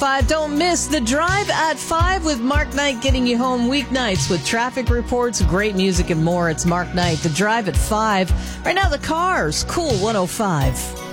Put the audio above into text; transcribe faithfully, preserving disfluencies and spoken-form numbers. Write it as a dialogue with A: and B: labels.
A: five. Don't miss The Drive at five with Mark Knight getting you home weeknights with traffic reports, great music, and more. It's Mark Knight, The Drive at five. Right now, The Cars, Cool one oh five.